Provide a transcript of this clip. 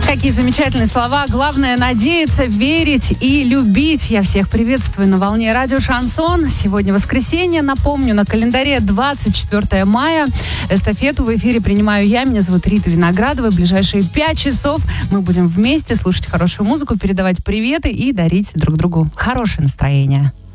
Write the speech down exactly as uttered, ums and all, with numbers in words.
Какие замечательные слова. Главное надеяться, верить и любить. Я всех приветствую на волне радио Шансон. Сегодня воскресенье. Напомню, на календаре двадцать четвёртое мая. Эстафету в эфире принимаю я. Меня зовут Рита Виноградова. В ближайшие пять часов мы будем вместе слушать хорошую музыку, передавать приветы и дарить друг другу хорошее настроение.